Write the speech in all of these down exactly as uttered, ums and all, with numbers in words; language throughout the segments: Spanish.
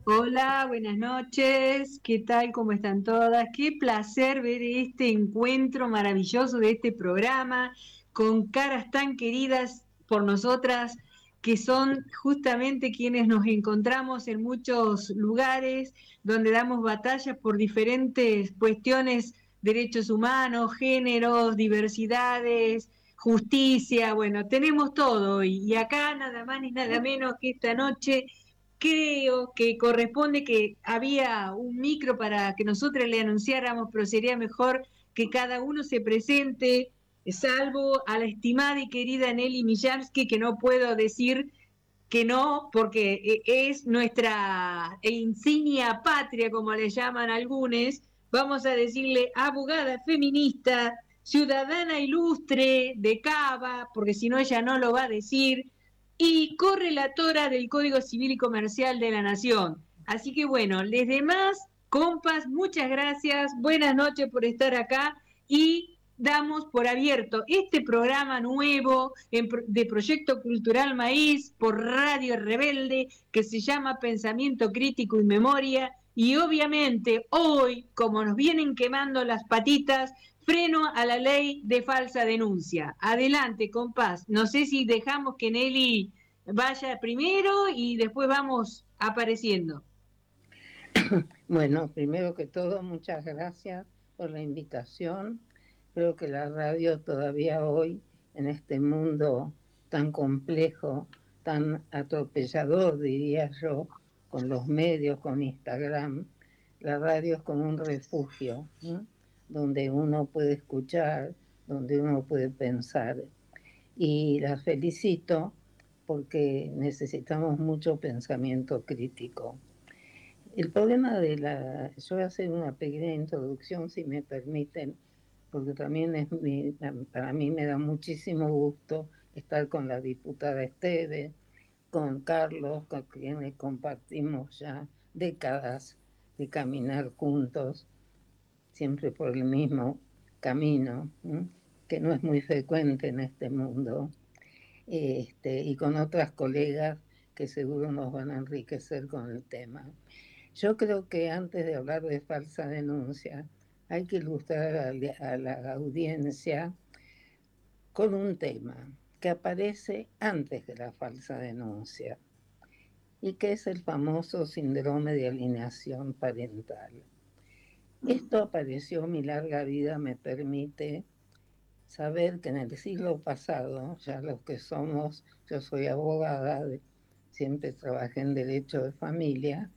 Hola, buenas noches. ¿Qué tal? ¿Cómo están todas? Qué placer ver este encuentro maravilloso de este programa con caras tan queridas por nosotras, que son justamente quienes nos encontramos en muchos lugares donde damos batallas por diferentes cuestiones, derechos humanos, géneros, diversidades, justicia. Bueno, tenemos todo hoy. Y acá nada más ni nada menos que esta noche creo que corresponde que había un micro para que nosotros le anunciáramos, pero sería mejor que cada uno se presente, salvo a la estimada y querida Nelly Millarsky, que no puedo decir que no, porque es nuestra insignia patria, como le llaman algunos. Vamos a decirle abogada feminista, ciudadana ilustre de Cava, porque si no ella no lo va a decir, y correlatora del Código Civil y Comercial de la Nación. Así que bueno, les demás, compas, muchas gracias, buenas noches por estar acá y damos por abierto este programa nuevo de Proyecto Cultural Maíz por Radio Rebelde que se llama Pensamiento Crítico y Memoria. Y obviamente hoy, como nos vienen quemando las patitas, freno a la ley de falsa denuncia. Adelante, compás. No sé si dejamos que Nelly vaya primero y después vamos apareciendo. Bueno, primero que todo, muchas gracias por la invitación. Creo que la radio todavía hoy, en este mundo tan complejo, tan atropellador, diría yo, con los medios, con Instagram, la radio es como un refugio, ¿no? Donde uno puede escuchar, donde uno puede pensar. Y la felicito porque necesitamos mucho pensamiento crítico. El problema de la... Yo voy a hacer una pequeña introducción, si me permiten, porque también es mi, para mí me da muchísimo gusto estar con la diputada Esteve, con Carlos, con quienes compartimos ya décadas de caminar juntos, siempre por el mismo camino, ¿no? Que no es muy frecuente en este mundo, este, y con otras colegas que seguro nos van a enriquecer con el tema. Yo creo que antes de hablar de falsa denuncia, hay que ilustrar a la, a la audiencia con un tema que aparece antes de la falsa denuncia y que es el famoso síndrome de alienación parental. Esto apareció, mi larga vida me permite saber que en el siglo pasado, ya los que somos, yo soy abogada, siempre trabajé en derecho de familia,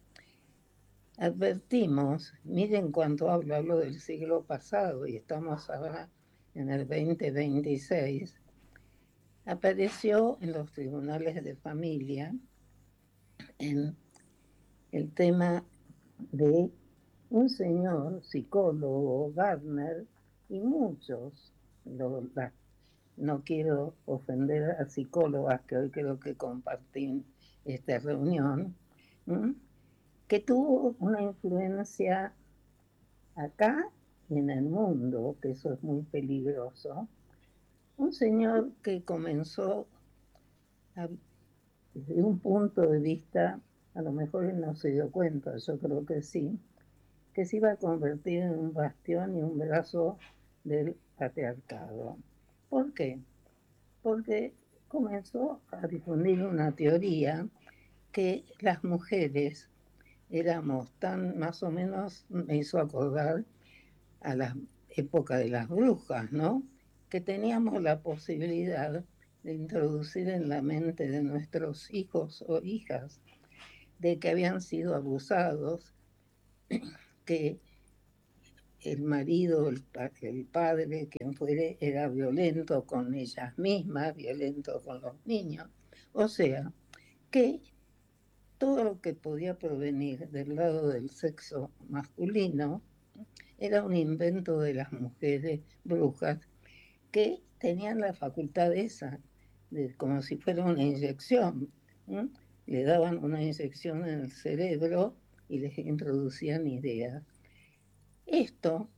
advertimos, miren cuando hablo, hablo del siglo pasado y estamos ahora en el veinte veintiséis, apareció en los tribunales de familia en el tema de un señor psicólogo, Gardner, y muchos, lo, la, no quiero ofender a psicólogas que hoy creo que compartí esta reunión, ¿m? que tuvo una influencia acá y en el mundo, que eso es muy peligroso. Un señor que comenzó a, desde un punto de vista, a lo mejor él no se dio cuenta, yo creo que sí, que se iba a convertir en un bastión y un brazo del patriarcado. ¿Por qué? Porque comenzó a difundir una teoría que las mujeres éramos tan, más o menos, me hizo acordar a la época de las brujas, ¿no? Que teníamos la posibilidad de introducir en la mente de nuestros hijos o hijas de que habían sido abusados, que el marido, el, el padre, quien fuere, era violento con ellas mismas, violento con los niños. O sea, que todo lo que podía provenir del lado del sexo masculino era un invento de las mujeres brujas que tenían la facultad esa, de, como si fuera una inyección. ¿eh? Le daban una inyección en el cerebro y les introducían ideas. Esto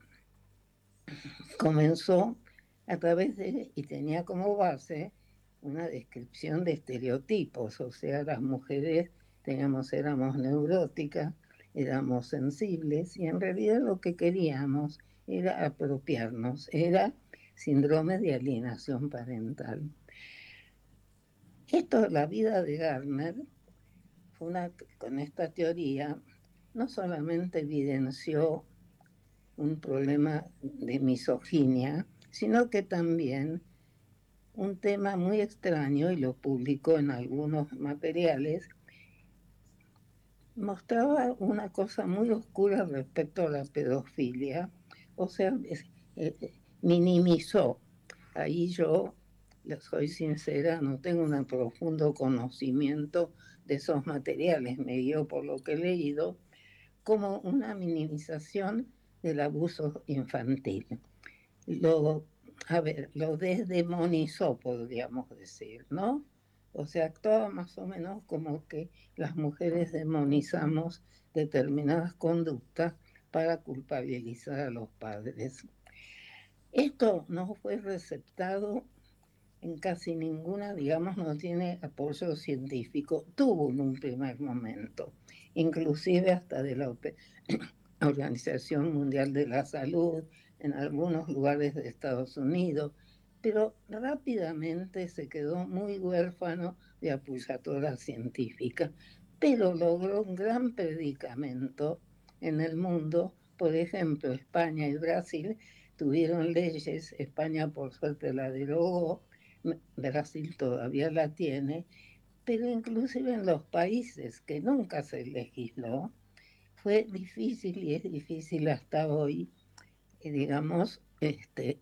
comenzó a través de, y tenía como base, una descripción de estereotipos, o sea, las mujeres teníamos, éramos neuróticas, éramos sensibles y en realidad lo que queríamos era apropiarnos, era síndrome de alienación parental. Esto, la vida de Gardner, fue una, con esta teoría, no solamente evidenció un problema de misoginia, sino que también un tema muy extraño, y lo publicó en algunos materiales, mostraba una cosa muy oscura respecto a la pedofilia, o sea, es, eh, minimizó. Ahí yo, les soy sincera, no tengo un profundo conocimiento de esos materiales, me guío por lo que he leído, como una minimización del abuso infantil. Lo, a ver, lo desdemonizó, podríamos decir, ¿no? O sea, actuaba más o menos como que las mujeres demonizamos determinadas conductas para culpabilizar a los padres. Esto no fue receptado en casi ninguna, digamos, no tiene apoyo científico. Tuvo en un primer momento, inclusive hasta de la Organización Mundial de la Salud, en algunos lugares de Estados Unidos, pero rápidamente se quedó muy huérfano de apoyatura científica, pero logró un gran predicamento en el mundo. Por ejemplo, España y Brasil tuvieron leyes, España por suerte la derogó, Brasil todavía la tiene, pero inclusive en los países que nunca se legisló, fue difícil y es difícil hasta hoy, digamos, este,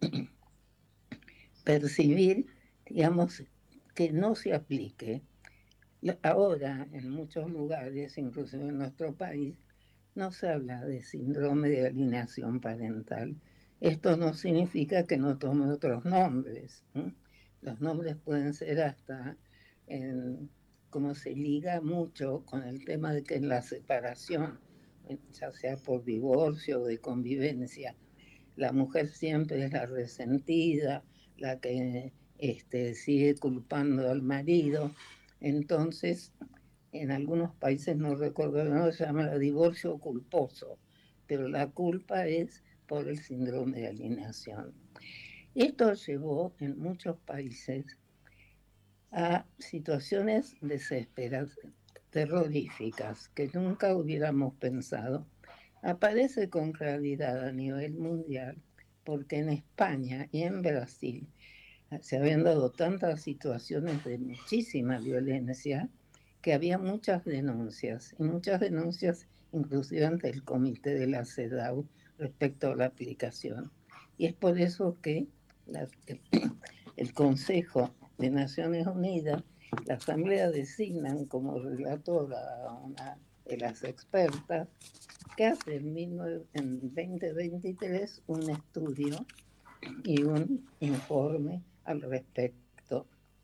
percibir, digamos, que no se aplique. Ahora, en muchos lugares, inclusive en nuestro país, no se habla de síndrome de alienación parental. Esto no significa que no tome otros nombres. ¿eh? Los nombres pueden ser hasta, en, como se liga mucho con el tema de que en la separación, ya sea por divorcio o de convivencia, la mujer siempre es la resentida, la que este, sigue culpando al marido. Entonces, en algunos países, no recuerdo, no se llama divorcio culposo, pero la culpa es por el síndrome de alienación. Esto llevó en muchos países a situaciones desesperadas, terroríficas, que nunca hubiéramos pensado. Aparece con claridad a nivel mundial porque en España y en Brasil se habían dado tantas situaciones de muchísima violencia que había muchas denuncias, y muchas denuncias inclusive ante el comité de la CEDAW respecto a la aplicación. Y es por eso que la, el, el Consejo de Naciones Unidas, la Asamblea designan como relatora a una de las expertas que hace en, en dos mil veintitrés un estudio y un informe al respecto.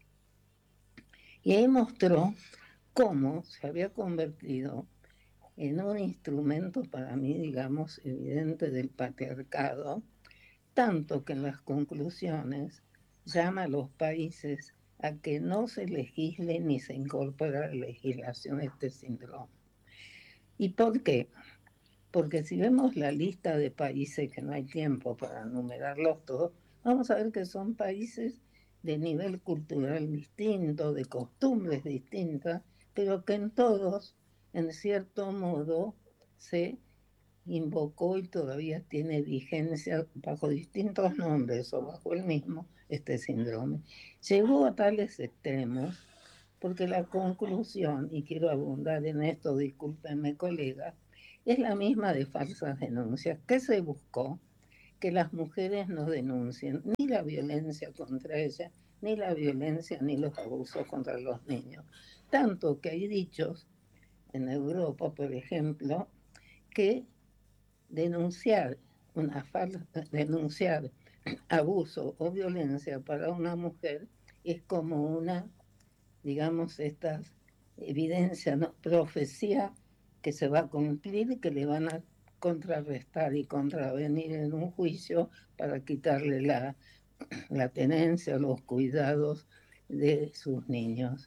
Y ahí mostró cómo se había convertido en un instrumento para mí, digamos, evidente del patriarcado, tanto que en las conclusiones llama a los países a que no se legisle ni se incorpore a la legislación este síndrome. ¿Y por qué? Porque si vemos la lista de países, que no hay tiempo para enumerarlos todos, vamos a ver que son países de nivel cultural distinto, de costumbres distintas, pero que en todos, en cierto modo, se invocó y todavía tiene vigencia bajo distintos nombres o bajo el mismo este síndrome. Llegó a tales extremos porque la conclusión, y quiero abundar en esto, discúlpenme colegas, es la misma de falsas denuncias. ¿Qué se buscó? Que las mujeres no denuncien ni la violencia contra ellas, ni la violencia ni los abusos contra los niños. Tanto que hay dichos en Europa, por ejemplo, que denunciar una falsa, denunciar abuso o violencia para una mujer es como una, digamos, esta evidencia, ¿no? Profecía que se va a cumplir y que le van a contrarrestar y contravenir en un juicio para quitarle la, la tenencia, los cuidados de sus niños.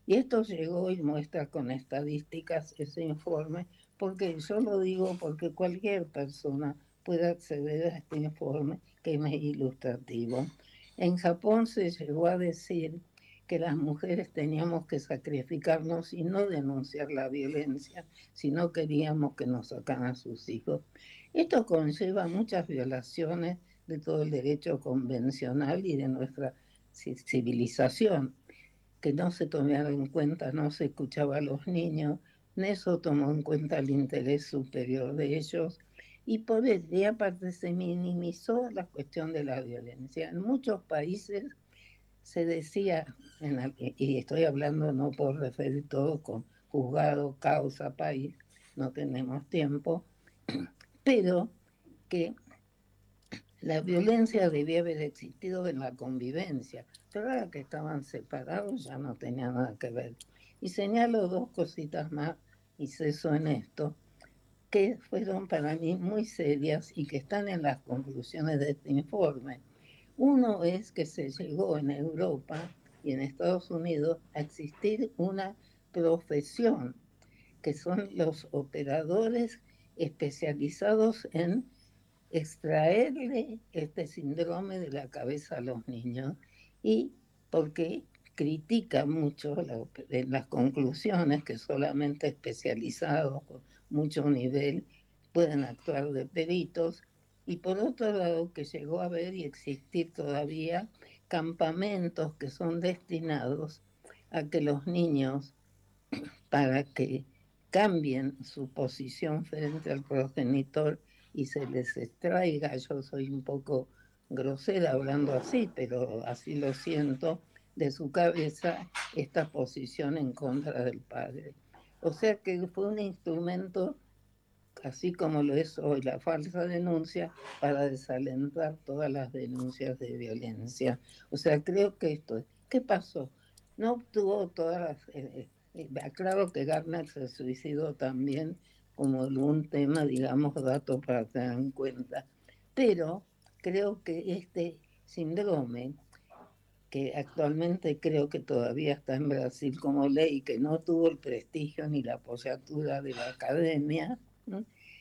Y esto llegó y muestra con estadísticas ese informe, porque yo lo digo porque cualquier persona puede acceder a este informe que es ilustrativo. En Japón se llegó a decir que las mujeres teníamos que sacrificarnos y no denunciar la violencia si no queríamos que nos sacaran a sus hijos. Esto conlleva muchas violaciones de todo el derecho convencional y de nuestra civilización, que no se tomaron en cuenta, no se escuchaba a los niños, eso tomó en cuenta el interés superior de ellos, y por eso, y aparte se minimizó la cuestión de la violencia. En muchos países se decía, en el, y estoy hablando no por referir todo con juzgado, causa, país, no tenemos tiempo, pero que la violencia debía haber existido en la convivencia, pero ahora que estaban separados ya no tenía nada que ver. Y señalo dos cositas más, y ceso en esto, que fueron para mí muy serias y que están en las conclusiones de este informe. Uno es que se llegó en Europa y en Estados Unidos a existir una profesión, que son los operadores especializados en extraerle este síndrome de la cabeza a los niños, y porque critica mucho la, en las conclusiones que solamente especializados con mucho nivel pueden actuar de peritos, y por otro lado que llegó a haber y existir todavía campamentos que son destinados a que los niños, para que cambien su posición frente al progenitor y se les extraiga, yo soy un poco grosera hablando así, pero así lo siento, de su cabeza esta posición en contra del padre. O sea que fue un instrumento, así como lo es hoy la falsa denuncia, para desalentar todas las denuncias de violencia. O sea, creo que esto, ¿qué pasó? No obtuvo todas las... Eh, eh, claro que Gardner se suicidó también, como algún tema, digamos, dato para tener en cuenta. Pero creo que este síndrome, que actualmente creo que todavía está en Brasil como ley, que no tuvo el prestigio ni la apoyatura de la academia, ¿no?,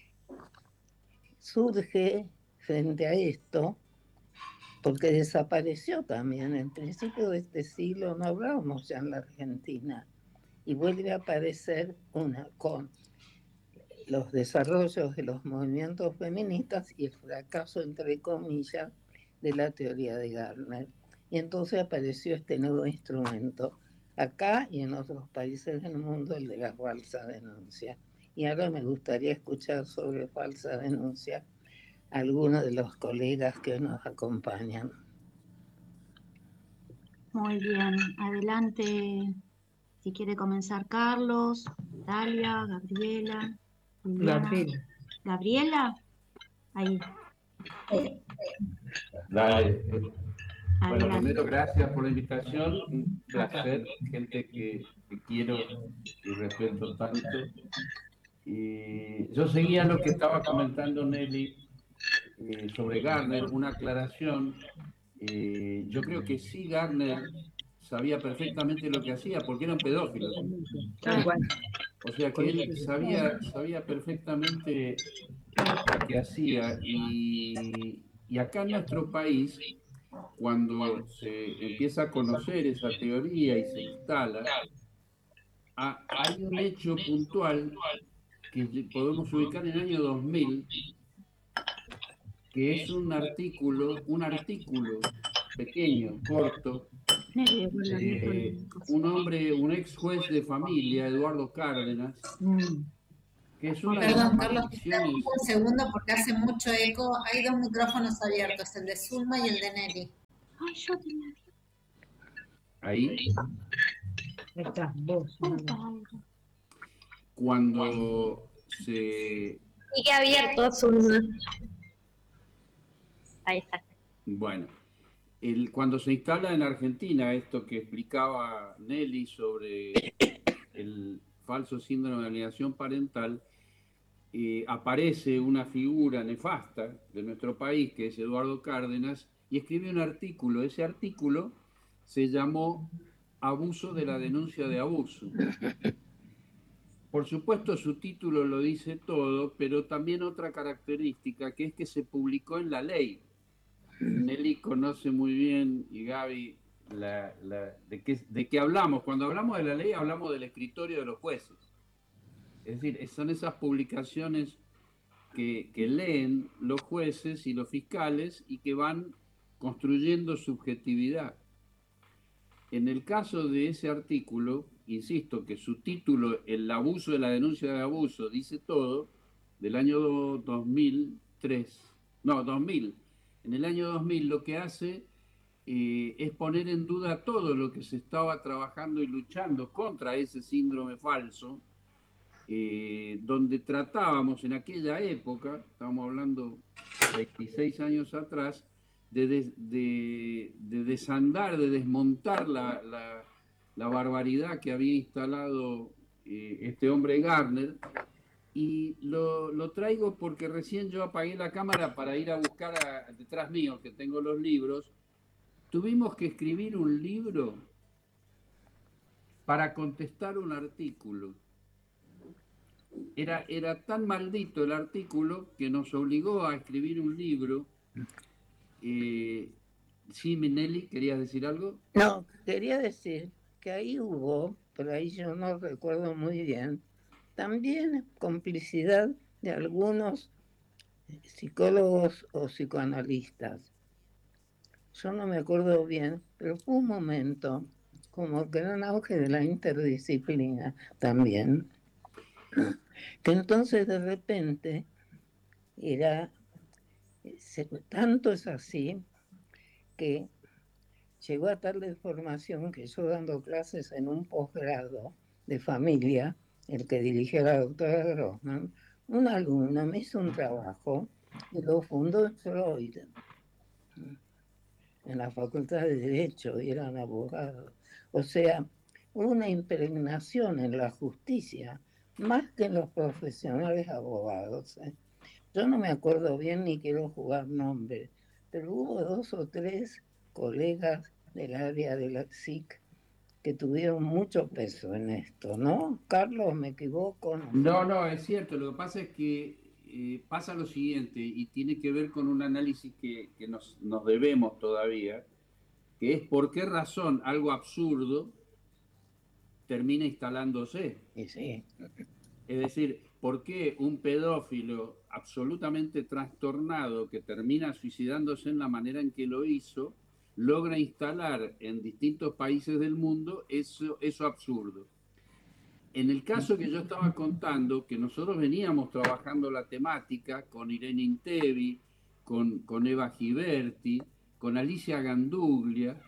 surge frente a esto porque desapareció también. En principio de este siglo no hablábamos ya en la Argentina, y vuelve a aparecer una con los desarrollos de los movimientos feministas y el fracaso, entre comillas, de la teoría de Gardner. Y entonces apareció este nuevo instrumento, acá y en otros países del mundo, el de la falsa denuncia. Y ahora me gustaría escuchar sobre falsa denuncia a algunos de los colegas que nos acompañan. Muy bien, adelante. Si quiere comenzar Carlos, Dalia, Gabriela, Liliana. Gabriela. Gabriela, ahí. Dale. Bueno, Adelante. primero, gracias por la invitación. Un placer, gente que, que quiero y respeto tanto. Y yo seguía lo que estaba comentando Nelly eh, sobre Gardner, una aclaración. Eh, yo creo que sí, Gardner sabía perfectamente lo que hacía, porque era un pedófilo. O sea que él sabía, sabía perfectamente lo que hacía. Y, y acá en nuestro país, cuando se empieza a conocer esa teoría y se instala, a, hay un hecho puntual que podemos ubicar en el año dos mil, que es un artículo, un artículo pequeño, corto, eh, un hombre, un ex juez de familia, Eduardo Cárdenas, que es una Perdón, de las Carlos, maldiciones. un segundo porque hace mucho eco. Hay dos micrófonos abiertos, el de Zulma y el de Nelly. Ay, yo tenía. Ahí. Ahí está, vos. Cuando se... Sigue abierto, Zulma. Ahí está. Bueno, el, cuando se instala en Argentina esto que explicaba Nelly sobre el falso síndrome de alienación parental, eh, aparece una figura nefasta de nuestro país, que es Eduardo Cárdenas, y escribe un artículo. Ese artículo se llamó abuso de la denuncia de abuso. Por supuesto, su título lo dice todo, pero también otra característica, que es que se publicó en la ley. Nelly conoce muy bien, y Gaby, la, la, de, qué, de qué hablamos. Cuando hablamos de la ley, hablamos del escritorio de los jueces. Es decir, son esas publicaciones que, que leen los jueces y los fiscales y que van construyendo subjetividad. En el caso de ese artículo, insisto que su título, El abuso de la denuncia de abuso, dice todo, del año dos mil tres, no, dos mil. En el año dos mil lo que hace eh, es poner en duda todo lo que se estaba trabajando y luchando contra ese síndrome falso, eh, donde tratábamos en aquella época, estamos hablando veintiséis años atrás, de, de, de, de desandar, de desmontar la, la, la barbaridad que había instalado eh, este hombre Gardner. Y lo, lo traigo porque recién yo apagué la cámara para ir a buscar a, detrás mío, que tengo los libros. Tuvimos que escribir un libro para contestar un artículo. Era, era tan maldito el artículo que nos obligó a escribir un libro. Eh, sí, Nelly, ¿querías decir algo? No, quería decir que ahí hubo, pero ahí yo no recuerdo muy bien, también complicidad de algunos psicólogos o psicoanalistas. Yo no me acuerdo bien, pero fue un momento como el gran auge de la interdisciplina también, que entonces de repente era, tanto es así que llegó a tal deformación que yo dando clases en un posgrado de familia, el que dirigía la doctora Grossman, un alumno me hizo un trabajo y lo fundó en Freud, en la Facultad de Derecho, y eran abogados. O sea, una impregnación en la justicia, más que en los profesionales abogados. ¿eh? Yo no me acuerdo bien ni quiero jugar nombres, pero hubo dos o tres colegas del área de la S I C que tuvieron mucho peso en esto, ¿no? Carlos, ¿me equivoco? No, no, no, es cierto. Lo que pasa es que eh, pasa lo siguiente, y tiene que ver con un análisis que, que nos, nos debemos todavía, que es por qué razón algo absurdo termina instalándose. Y sí. Es decir, ¿por qué un pedófilo absolutamente trastornado que termina suicidándose en la manera en que lo hizo, logra instalar en distintos países del mundo eso, eso absurdo? En el caso que yo estaba contando, que nosotros veníamos trabajando la temática con Irene Intevi, con, con Eva Giberti, con Alicia Ganduglia,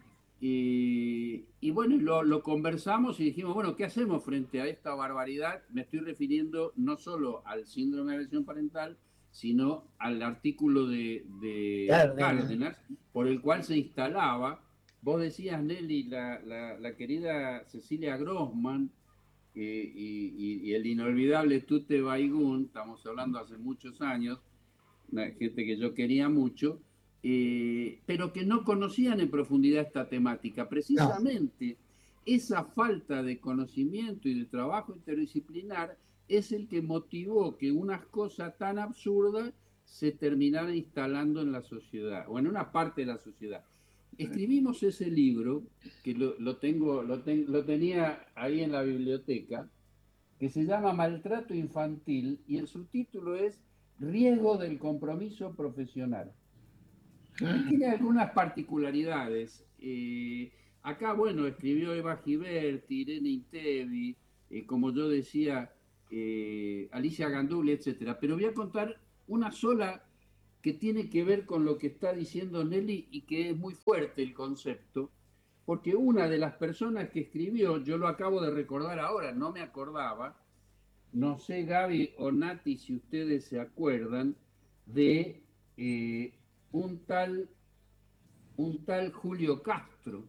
y, y bueno, lo, lo conversamos y dijimos, bueno, ¿qué hacemos frente a esta barbaridad? Me estoy refiriendo no solo al síndrome de agresión parental, sino al artículo de, de Cárdenas, por el cual se instalaba, vos decías, Nelly, la, la, la querida Cecilia Grossman, eh, y, y, y el inolvidable Tute Baygun, estamos hablando hace muchos años, una gente que yo quería mucho, Eh, pero que no conocían en profundidad esta temática. Precisamente no. Esa falta de conocimiento y de trabajo interdisciplinar es el que motivó que unas cosas tan absurdas se terminaran instalando en la sociedad, o en una parte de la sociedad. Escribimos ese libro, que lo, lo, tengo, lo, ten, lo tenía ahí en la biblioteca, que se llama Maltrato Infantil, y el subtítulo es Riesgo del compromiso profesional. Tiene algunas particularidades. Eh, acá, bueno, escribió Eva Giberti, Irene Intevi, eh, como yo decía, eh, Alicia Ganduglia, etcétera. Pero voy a contar una sola que tiene que ver con lo que está diciendo Nelly y que es muy fuerte el concepto, porque una de las personas que escribió, yo lo acabo de recordar ahora, no me acordaba, no sé, Gaby o Nati, si ustedes se acuerdan, de... Eh, un tal, un tal Julio Castro.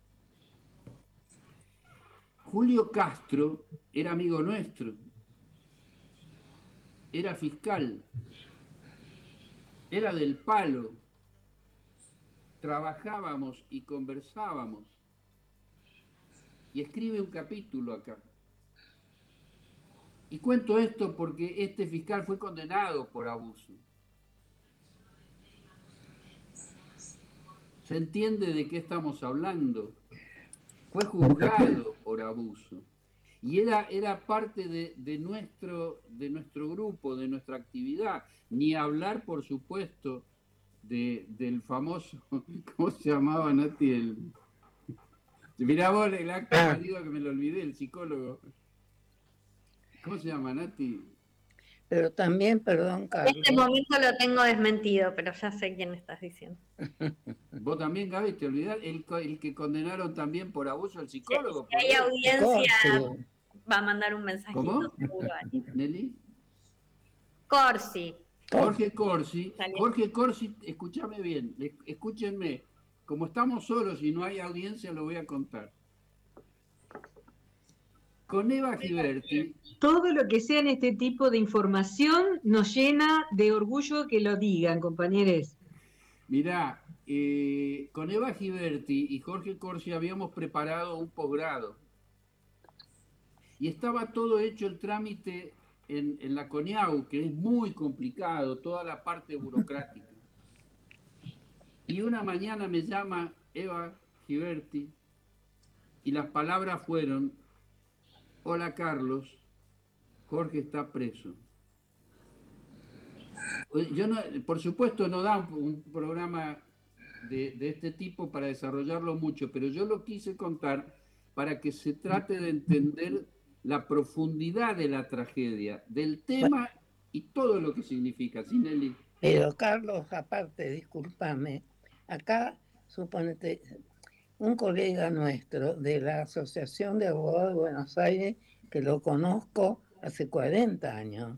Julio Castro era amigo nuestro, era fiscal, era del palo, trabajábamos y conversábamos. y escribe un capítulo acá. Y cuento esto porque este fiscal fue condenado por abuso. ¿Se entiende de qué estamos hablando? Fue juzgado por abuso. Y era, era parte de, de, nuestro, de nuestro grupo, de nuestra actividad. Ni hablar, por supuesto, de, del famoso, ¿cómo se llamaba, Nati? El, mirá vos el acto ah. marido que me lo olvidé, el psicólogo. ¿Cómo se llama, Nati? Pero también, perdón, Carlos. En este momento lo tengo desmentido, pero ya sé quién estás diciendo. Vos también, Gaby, te olvidás, el, el que condenaron también por abuso al psicólogo. Si hay audiencia, Corsi. Va a mandar un mensajito. ¿Cómo? ¿Nelly? Corsi. Jorge Corsi. Jorge Corsi, escúchame bien, escúchenme. Como estamos solos y no hay audiencia, lo voy a contar. Con Eva Giberti. Todo lo que sea en este tipo de información nos llena de orgullo que lo digan, compañeros. Mirá, eh, con Eva Giberti y Jorge Corsi habíamos preparado un posgrado. Y estaba todo hecho el trámite en, en la CONIAU, que es muy complicado, toda la parte burocrática. Y una mañana me llama Eva Giberti y las palabras fueron: hola Carlos, Jorge está preso. Yo no, por supuesto no da un, un programa de, de este tipo para desarrollarlo mucho, pero yo lo quise contar para que se trate de entender la profundidad de la tragedia, del tema y todo lo que significa. ¿Sí, Nelly? Pero Carlos, aparte, discúlpame, acá, suponete, un colega nuestro de la Asociación de Abogados de Buenos Aires, que lo conozco hace cuarenta años,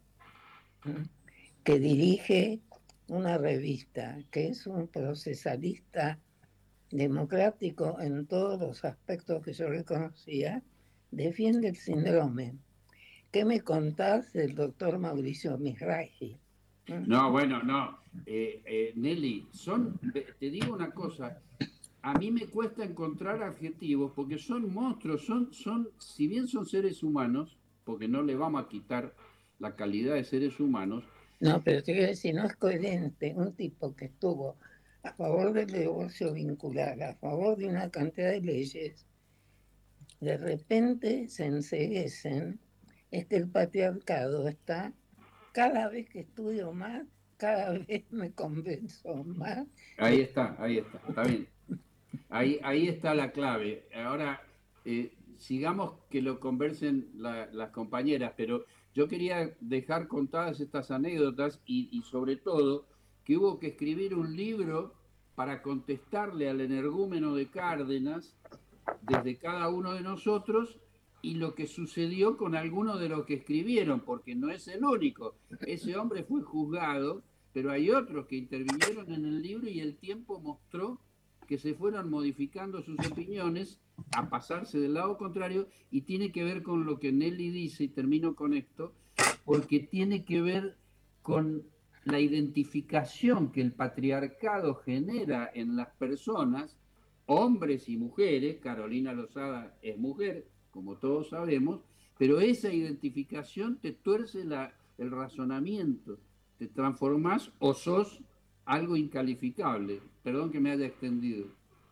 que dirige una revista, que es un procesalista democrático en todos los aspectos que yo reconocía, defiende el síndrome. ¿Qué me contás del doctor Mauricio Mizrahi? No, bueno, no. Eh, eh, Nelly, son, te digo una cosa, a mí me cuesta encontrar adjetivos porque son monstruos, son, son, si bien son seres humanos, porque no le vamos a quitar la calidad de seres humanos. No, pero te quiero decir, no es coherente un tipo que estuvo a favor del divorcio vincular, a favor de una cantidad de leyes, de repente se enceguecen. Es que el patriarcado está, cada vez que estudio más, cada vez me convenzo más. Ahí está, ahí está, está bien. Ahí, ahí está la clave. Ahora, eh, sigamos que lo conversen la, las compañeras, pero yo quería dejar contadas estas anécdotas y, y sobre todo que hubo que escribir un libro para contestarle al energúmeno de Cárdenas desde cada uno de nosotros y lo que sucedió con algunos de los que escribieron, porque no es el único. Ese hombre fue juzgado, pero hay otros que intervinieron en el libro y el tiempo mostró que se fueron modificando sus opiniones a pasarse del lado contrario, y tiene que ver con lo que Nelly dice, y termino con esto, porque tiene que ver con la identificación que el patriarcado genera en las personas, hombres y mujeres. Carolina Lozada es mujer, como todos sabemos, pero esa identificación te tuerce la, el razonamiento, te transformás o sos algo incalificable. Perdón que me haya extendido.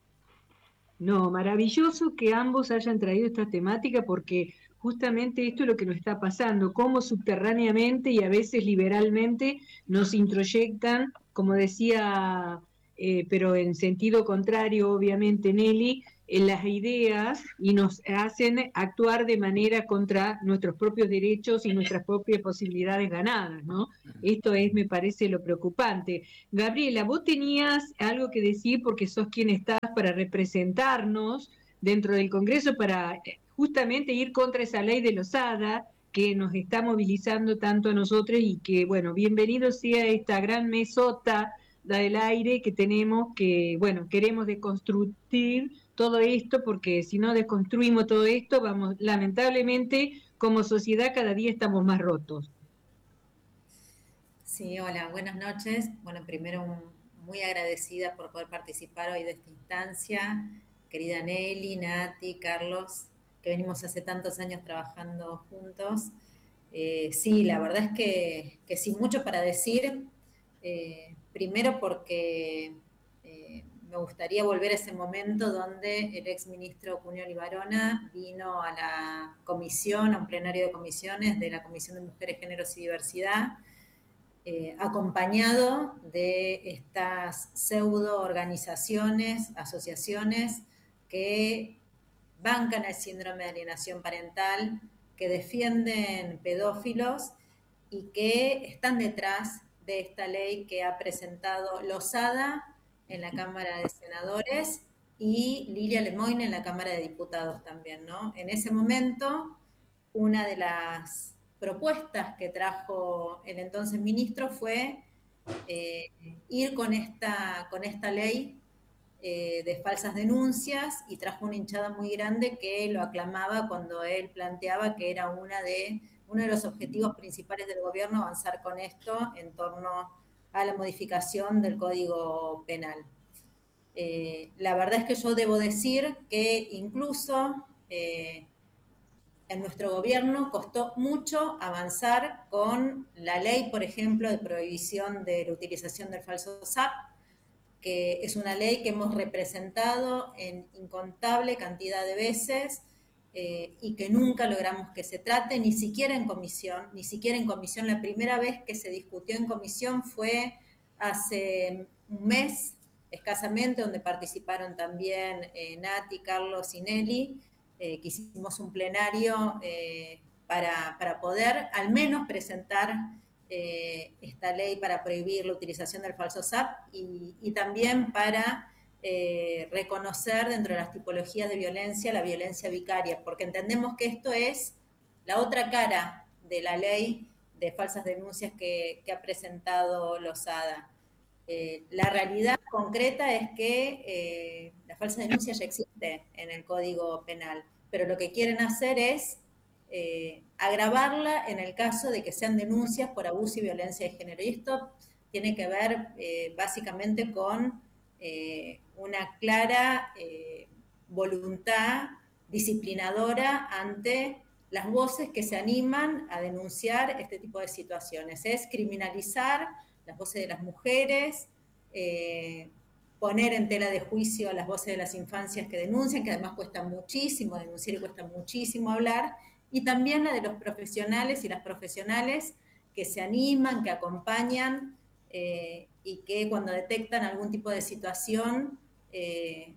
No, maravilloso que ambos hayan traído esta temática, porque justamente esto es lo que nos está pasando, cómo subterráneamente y a veces liberalmente nos introyectan, como decía, eh, pero en sentido contrario, obviamente, Nelly, en las ideas y nos hacen actuar de manera contra nuestros propios derechos y nuestras propias posibilidades ganadas, ¿no? Esto es, me parece, lo preocupante. Gabriela, vos tenías algo que decir porque sos quien estás para representarnos dentro del Congreso para justamente ir contra esa ley de Lozada que nos está movilizando tanto a nosotros, y que, bueno, bienvenido sea esta gran mesota del aire que tenemos, que, bueno, queremos deconstruir todo esto, porque si no desconstruimos todo esto, vamos, lamentablemente, como sociedad cada día estamos más rotos. Sí, hola, buenas noches. Bueno, primero un, muy agradecida por poder participar hoy de esta instancia. Querida Nelly, Nati, Carlos, que venimos hace tantos años trabajando juntos. Eh, sí, la verdad es que, que sí, mucho para decir. Eh, primero porque eh, me gustaría volver a ese momento donde el exministro Cunio Libarona vino a la comisión, a un plenario de comisiones de la Comisión de Mujeres, Géneros y Diversidad, eh, acompañado de estas pseudo organizaciones, asociaciones que bancan el síndrome de alienación parental, que defienden pedófilos y que están detrás de esta ley que ha presentado Lozada en la Cámara de Senadores y Lilia Lemoyne en la Cámara de Diputados también, ¿no? En ese momento, una de las propuestas que trajo el entonces ministro fue eh, ir con esta, con esta ley eh, de falsas denuncias, y trajo una hinchada muy grande que lo aclamaba cuando él planteaba que era una de, uno de los objetivos principales del gobierno avanzar con esto en torno a la modificación del Código Penal. Eh, la verdad es que yo debo decir que incluso eh, en nuestro gobierno costó mucho avanzar con la ley, por ejemplo, de prohibición de la utilización del falso S A P, que es una ley que hemos representado en incontable cantidad de veces eh, y que nunca logramos que se trate, ni siquiera en comisión, ni siquiera en comisión. La primera vez que se discutió en comisión fue hace un mes, escasamente, donde participaron también eh, Nati, Carlos y Nelly, eh, que hicimos un plenario eh, para, para poder al menos presentar eh, esta ley para prohibir la utilización del falso S A P y, y también para eh, reconocer dentro de las tipologías de violencia la violencia vicaria, porque entendemos que esto es la otra cara de la ley de falsas denuncias que, que ha presentado Lozada. Eh, la realidad concreta es que eh, la falsa denuncia ya existe en el Código Penal, pero lo que quieren hacer es eh, agravarla en el caso de que sean denuncias por abuso y violencia de género. Y esto tiene que ver eh, básicamente con eh, una clara eh, voluntad disciplinadora ante las voces que se animan a denunciar este tipo de situaciones. Es criminalizar las voces de las mujeres, eh, poner en tela de juicio a las voces de las infancias que denuncian, que además cuesta muchísimo denunciar y cuesta muchísimo hablar, y también la de los profesionales y las profesionales que se animan, que acompañan eh, y que cuando detectan algún tipo de situación eh,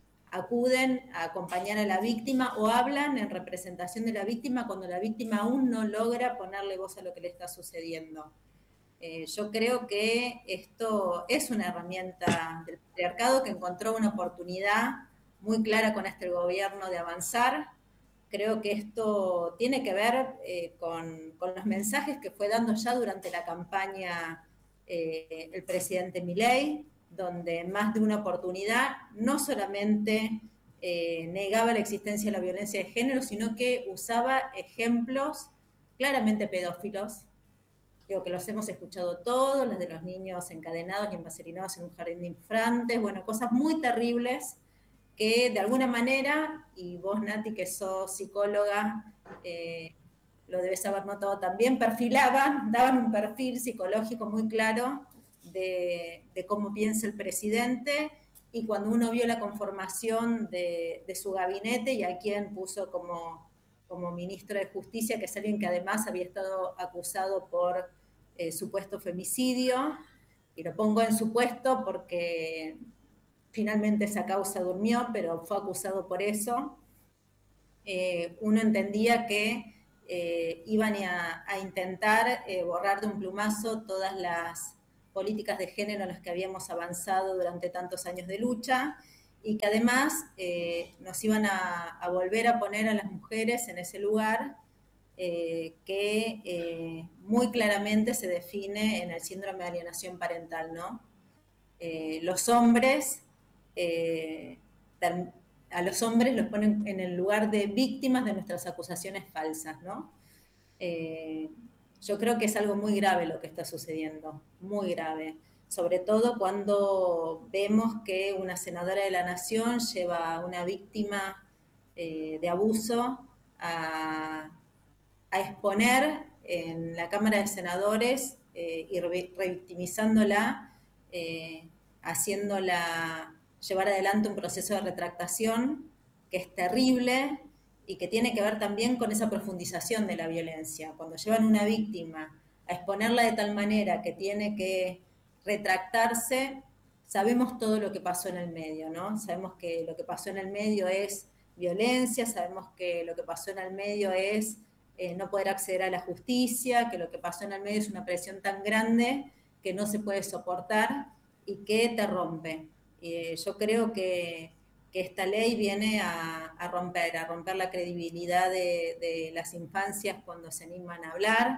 acuden a acompañar a la víctima o hablan en representación de la víctima cuando la víctima aún no logra ponerle voz a lo que le está sucediendo. Eh, yo creo que esto es una herramienta del patriarcado que encontró una oportunidad muy clara con este gobierno de avanzar. Creo que esto tiene que ver eh, con, con los mensajes que fue dando ya durante la campaña eh, el presidente Milei, donde en más de una oportunidad no solamente eh, negaba la existencia de la violencia de género, sino que usaba ejemplos claramente pedófilos. Digo que los hemos escuchado todos, los de los niños encadenados y envaselinados en un jardín de infantes, bueno, cosas muy terribles que de alguna manera, y vos Nati que sos psicóloga, eh, lo debes haber notado también, perfilaban, daban un perfil psicológico muy claro de, de cómo piensa el presidente, y cuando uno vio la conformación de, de su gabinete y a quien puso como, como ministro de Justicia, que es alguien que además había estado acusado por eh, supuesto femicidio, y lo pongo en supuesto porque finalmente esa causa durmió, pero fue acusado por eso, eh, uno entendía que eh, iban a, a intentar eh, borrar de un plumazo todas las políticas de género en las que habíamos avanzado durante tantos años de lucha, y que además eh, nos iban a, a volver a poner a las mujeres en ese lugar eh, que eh, muy claramente se define en el síndrome de alienación parental, ¿no? Eh, los hombres, eh, a los hombres los ponen en el lugar de víctimas de nuestras acusaciones falsas, ¿no? Eh, yo creo que es algo muy grave lo que está sucediendo, muy grave, sobre todo cuando vemos que una senadora de la Nación lleva a una víctima eh, de abuso a, a exponer en la Cámara de Senadores eh, y re, revictimizándola, eh, haciéndola llevar adelante un proceso de retractación que es terrible y que tiene que ver también con esa profundización de la violencia. Cuando llevan una víctima a exponerla de tal manera que tiene que retractarse, sabemos todo lo que pasó en el medio, ¿no? Sabemos que lo que pasó en el medio es violencia, sabemos que lo que pasó en el medio es eh, no poder acceder a la justicia, que lo que pasó en el medio es una presión tan grande que no se puede soportar y que te rompe. Eh, yo creo que, que esta ley viene a, a romper, a romper la credibilidad de, de las infancias cuando se animan a hablar,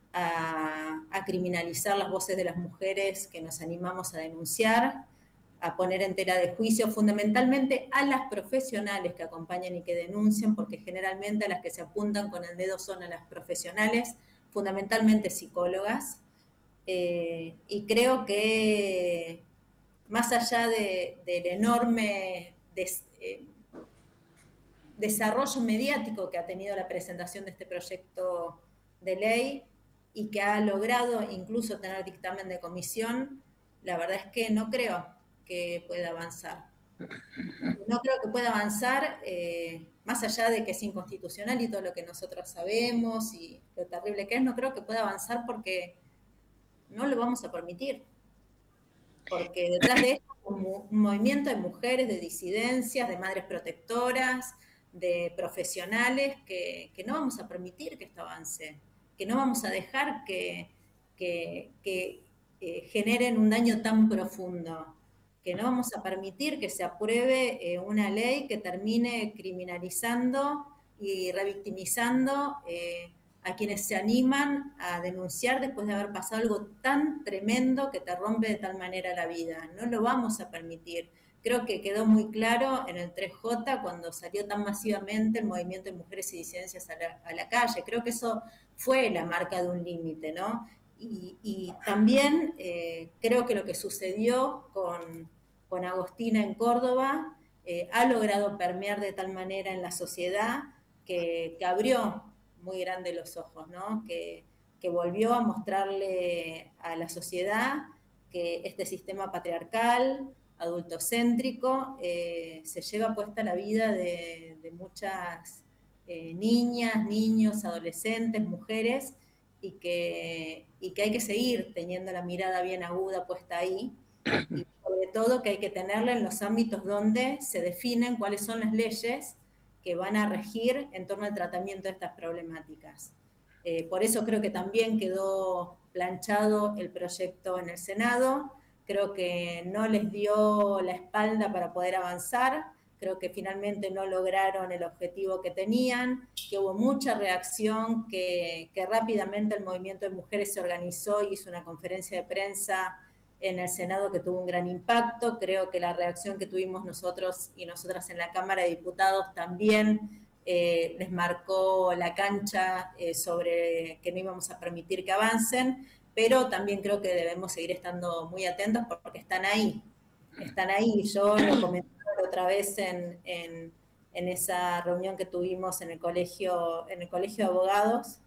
a, a criminalizar las voces de las mujeres que nos animamos a denunciar, a poner en tela de juicio fundamentalmente a las profesionales que acompañan y que denuncian, porque generalmente a las que se apuntan con el dedo son a las profesionales, fundamentalmente psicólogas, eh, y creo que más allá de, del enorme des, eh, desarrollo mediático que ha tenido la presentación de este proyecto de ley y que ha logrado incluso tener dictamen de comisión, la verdad es que no creo que pueda avanzar. No creo que pueda avanzar, eh, más allá de que es inconstitucional y todo lo que nosotros sabemos y lo terrible que es, no creo que pueda avanzar porque no lo vamos a permitir. Porque detrás de esto un, un movimiento de mujeres, de disidencias, de madres protectoras, de profesionales, que, que no vamos a permitir que esto avance, que no vamos a dejar que, que, que eh, generen un daño tan profundo, que no vamos a permitir que se apruebe eh, una ley que termine criminalizando y revictimizando eh, a quienes se animan a denunciar después de haber pasado algo tan tremendo que te rompe de tal manera la vida. No lo vamos a permitir. Creo que quedó muy claro en el tres J cuando salió tan masivamente el movimiento de mujeres y disidencias a la, a la calle. Creo que eso fue la marca de un límite, ¿no? Y, y también eh, creo que lo que sucedió con, con Agostina en Córdoba eh, ha logrado permear de tal manera en la sociedad que, que abrió muy grande los ojos, ¿no? Que, que volvió a mostrarle a la sociedad que este sistema patriarcal, adultocéntrico, eh, se lleva puesta la vida de, de muchas eh, niñas, niños, adolescentes, mujeres, y que, y que hay que seguir teniendo la mirada bien aguda puesta ahí, y sobre todo que hay que tenerla en los ámbitos donde se definen cuáles son las leyes que van a regir en torno al tratamiento de estas problemáticas. Eh, por eso creo que también quedó planchado el proyecto en el Senado, creo que no les dio la espalda para poder avanzar, creo que finalmente no lograron el objetivo que tenían, que hubo mucha reacción, que, que rápidamente el movimiento de mujeres se organizó y hizo una conferencia de prensa en el Senado que tuvo un gran impacto. Creo que la reacción que tuvimos nosotros y nosotras en la Cámara de Diputados también eh, les marcó la cancha eh, sobre que no íbamos a permitir que avancen, pero también creo que debemos seguir estando muy atentos porque están ahí, están ahí. Yo lo comenté otra vez en, en, en esa reunión que tuvimos en el colegio, en el colegio de abogados,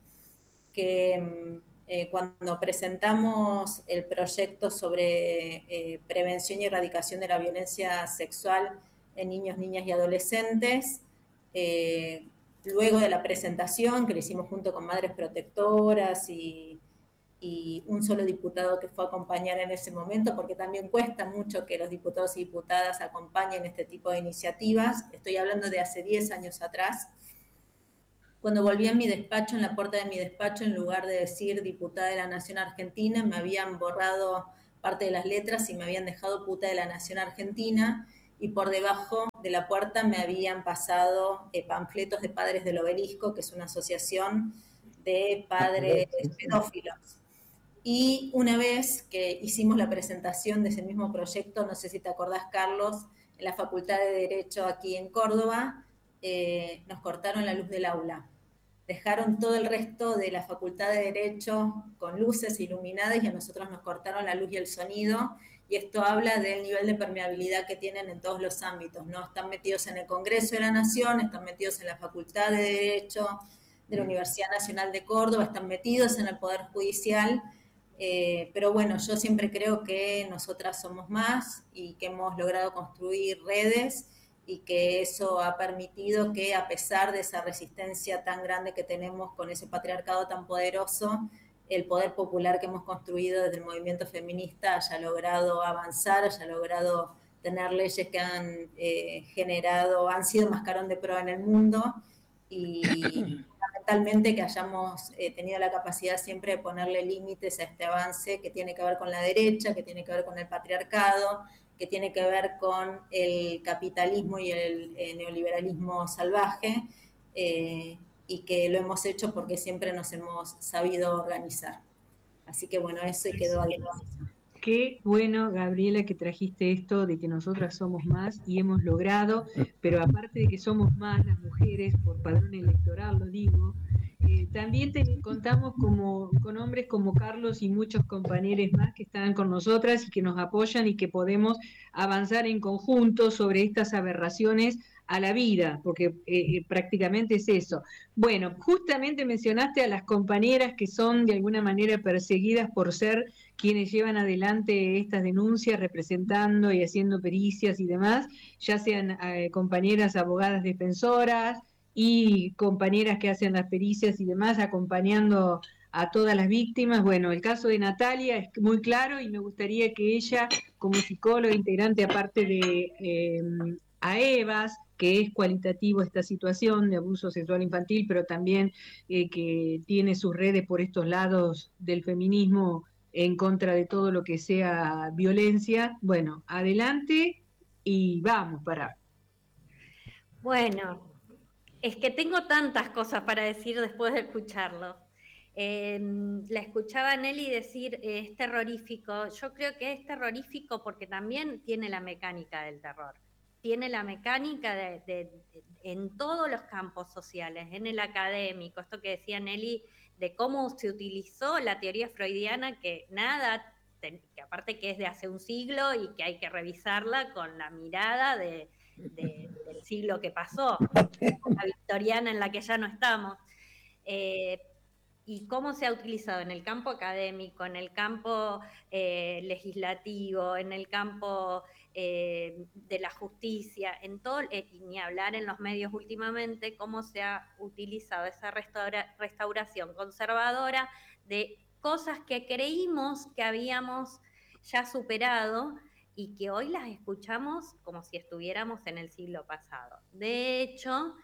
que eh, cuando presentamos el proyecto sobre eh, prevención y erradicación de la violencia sexual en niños, niñas y adolescentes, eh, luego de la presentación que lo hicimos junto con madres protectoras y y un solo diputado que fue a acompañar en ese momento, porque también cuesta mucho que los diputados y diputadas acompañen este tipo de iniciativas. Estoy hablando de hace diez años atrás. Cuando volví a mi despacho, en la puerta de mi despacho, en lugar de decir diputada de la Nación Argentina, me habían borrado parte de las letras y me habían dejado puta de la Nación Argentina, y por debajo de la puerta me habían pasado eh, panfletos de Padres del Obelisco, que es una asociación de padres pedófilos. Y una vez que hicimos la presentación de ese mismo proyecto, no sé si te acordás, Carlos, en la Facultad de Derecho aquí en Córdoba, eh, nos cortaron la luz del aula. dejaron todo el resto de la Facultad de Derecho con luces iluminadas y a nosotros nos cortaron la luz y el sonido, y esto habla del nivel de permeabilidad que tienen en todos los ámbitos, ¿no? Están metidos en el Congreso de la Nación, están metidos en la Facultad de Derecho de la Universidad Nacional de Córdoba, están metidos en el Poder Judicial, eh, pero bueno, yo siempre creo que nosotras somos más y que hemos logrado construir redes y que eso ha permitido que, a pesar de esa resistencia tan grande que tenemos con ese patriarcado tan poderoso, el poder popular que hemos construido desde el movimiento feminista haya logrado avanzar, haya logrado tener leyes que han eh, generado, han sido mascarón de prueba en el mundo, y fundamentalmente que hayamos eh, tenido la capacidad siempre de ponerle límites a este avance que tiene que ver con la derecha, que tiene que ver con el patriarcado, que tiene que ver con el capitalismo y el eh, neoliberalismo salvaje, eh, y que lo hemos hecho porque siempre nos hemos sabido organizar. Así que bueno, eso y quedó ahí. Qué bueno, Gabriela, que trajiste esto de que nosotras somos más y hemos logrado, pero aparte de que somos más las mujeres, por padrón electoral lo digo, eh, también te, contamos como, con hombres como Carlos y muchos compañeros más que están con nosotras y que nos apoyan y que podemos avanzar en conjunto sobre estas aberraciones a la vida, porque eh, prácticamente es eso. Bueno, justamente mencionaste a las compañeras que son de alguna manera perseguidas por ser quienes llevan adelante estas denuncias, representando y haciendo pericias y demás, ya sean eh, compañeras abogadas defensoras y compañeras que hacen las pericias y demás, acompañando a todas las víctimas. Bueno, el caso de Natalia es muy claro y me gustaría que ella, como psicóloga integrante aparte de eh, AEVAS, que es cualitativo esta situación de abuso sexual infantil, pero también eh, que tiene sus redes por estos lados del feminismo en contra de todo lo que sea violencia. Bueno, adelante y vamos para. Bueno, es que tengo tantas cosas para decir después de escucharlo. Eh, la escuchaba a Nelly decir, eh, es terrorífico. Yo creo que es terrorífico porque también tiene la mecánica del terror. Tiene la mecánica de, de, de, en todos los campos sociales, en el académico, esto que decía Nelly, de cómo se utilizó la teoría freudiana, que nada, que aparte que es de hace un siglo y que hay que revisarla con la mirada de, de, del siglo que pasó, la victoriana en la que ya no estamos. Eh, y cómo se ha utilizado en el campo académico, en el campo eh, legislativo, en el campo eh, de la justicia, en todo, eh, y ni hablar en los medios últimamente, cómo se ha utilizado esa restaura, restauración conservadora de cosas que creímos que habíamos ya superado y que hoy las escuchamos como si estuviéramos en el siglo pasado. De hecho,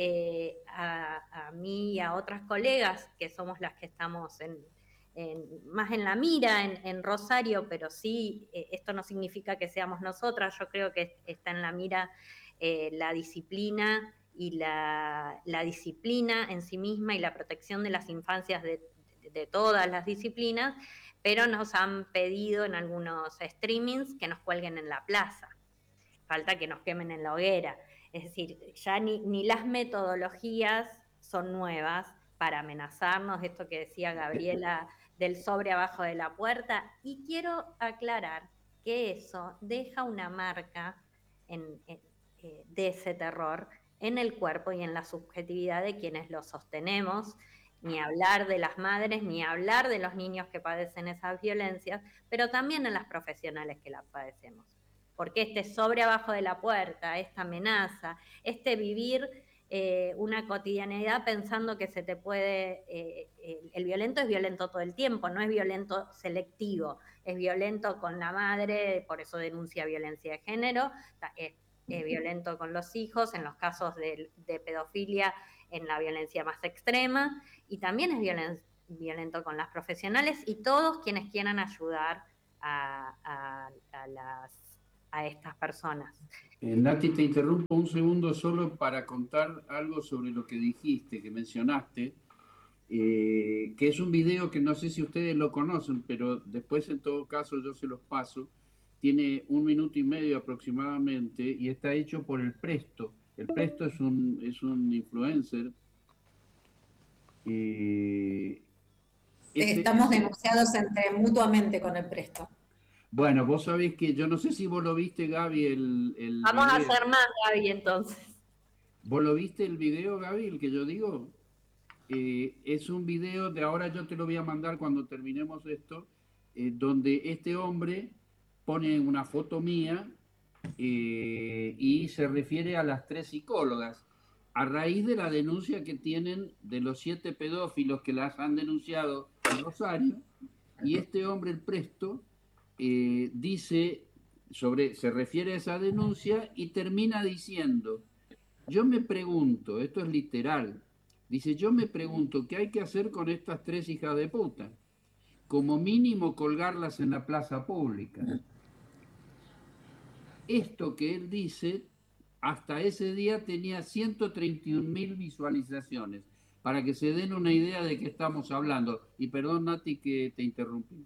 Eh, a, a mí y a otras colegas, que somos las que estamos en, en, más en la mira en, en Rosario, pero sí, eh, esto no significa que seamos nosotras, yo creo que está en la mira eh, la disciplina y la, la disciplina en sí misma y la protección de las infancias de, de, de todas las disciplinas, pero nos han pedido en algunos streamings que nos cuelguen en la plaza, falta que nos quemen en la hoguera. Es decir, ya ni, ni las metodologías son nuevas para amenazarnos, esto que decía Gabriela del sobre abajo de la puerta, y quiero aclarar que eso deja una marca en, en, eh, de ese terror en el cuerpo y en la subjetividad de quienes lo sostenemos, ni hablar de las madres, ni hablar de los niños que padecen esas violencias, pero también en las profesionales que las padecemos. Porque este sobre abajo de la puerta, esta amenaza, este vivir eh, una cotidianidad pensando que se te puede... Eh, el, el violento es violento todo el tiempo, no es violento selectivo, es violento con la madre, por eso denuncia violencia de género, es, es violento con los hijos, en los casos de, de pedofilia, en la violencia más extrema, y también es violen, violento con las profesionales y todos quienes quieran ayudar a, a, a las... a estas personas. Eh, Nati, te interrumpo un segundo solo para contar algo sobre lo que dijiste, que mencionaste, eh, que es un video que no sé si ustedes lo conocen, pero después en todo caso yo se los paso. Tiene un minuto y medio aproximadamente y está hecho por El Presto. El Presto es un, es un influencer Eh, este, Estamos denunciados entre mutuamente con el Presto. Bueno, vos sabés que yo no sé si vos lo viste, Gaby, el, el Vamos video. a hacer más, Gaby, entonces. ¿Vos lo viste el video, Gaby, el que yo digo? Eh, es un video de ahora, yo te lo voy a mandar cuando terminemos esto, eh, donde este hombre pone una foto mía eh, y se refiere a las tres psicólogas a raíz de la denuncia que tienen de los siete pedófilos que las han denunciado en Rosario, y este hombre, el Presto, eh, dice sobre, se refiere a esa denuncia y termina diciendo: yo me pregunto, esto es literal, dice, yo me pregunto qué hay que hacer con estas tres hijas de puta. Como mínimo colgarlas en la plaza pública. Esto que él dice, hasta ese día tenía ciento treinta y un mil visualizaciones, para que se den una idea de qué estamos hablando. Y perdón, Nati, que te interrumpí.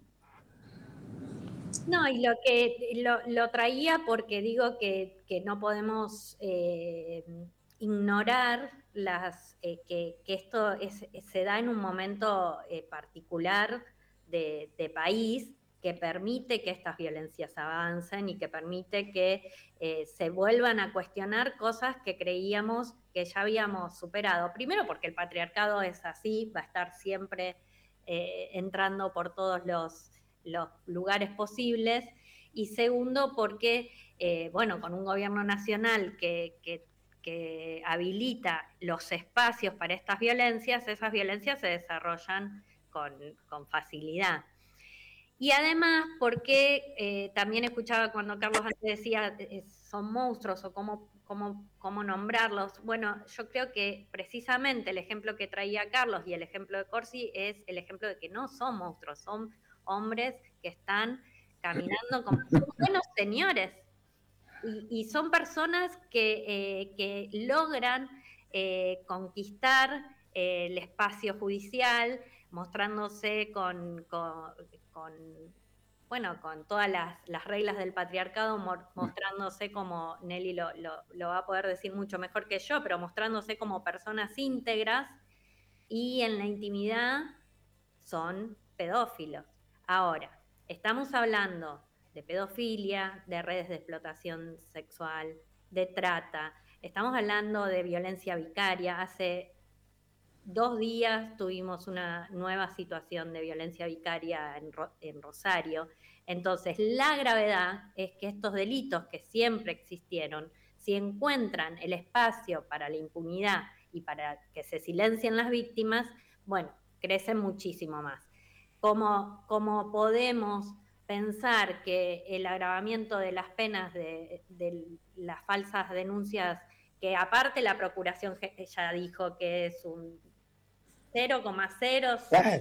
No, y lo que lo, lo traía porque digo que, que no podemos eh, ignorar las eh, que, que esto es, se da en un momento eh, particular de, de país que permite que estas violencias avancen y que permite que eh, se vuelvan a cuestionar cosas que creíamos que ya habíamos superado. Primero porque el patriarcado es así, va a estar siempre eh, entrando por todos los los lugares posibles, y segundo porque, eh, bueno, con un gobierno nacional que, que, que habilita los espacios para estas violencias, esas violencias se desarrollan con, con facilidad. Y además porque eh, también escuchaba cuando Carlos antes decía eh, son monstruos o cómo, cómo, cómo nombrarlos. Bueno, yo creo que precisamente el ejemplo que traía Carlos y el ejemplo de Corsi es el ejemplo de que no son monstruos, son hombres que están caminando como buenos señores y, y son personas que, eh, que logran eh, conquistar eh, el espacio judicial, mostrándose con, con, con bueno, con todas las, las reglas del patriarcado, mostrándose como, Nelly lo, lo, lo va a poder decir mucho mejor que yo, pero mostrándose como personas íntegras, y en la intimidad son pedófilos. Ahora, estamos hablando de pedofilia, de redes de explotación sexual, de trata, estamos hablando de violencia vicaria. Hace dos días tuvimos una nueva situación de violencia vicaria en, en Rosario. Entonces, la gravedad es que estos delitos que siempre existieron, si encuentran el espacio para la impunidad y para que se silencien las víctimas, bueno, crecen muchísimo más. ¿Cómo, cómo podemos pensar que el agravamiento de las penas de, de las falsas denuncias, que aparte la Procuración ya dijo que es un cero coma cero,